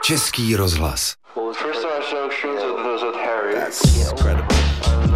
Český rozhlas. First time I sang Shoes with Harry. That's incredible.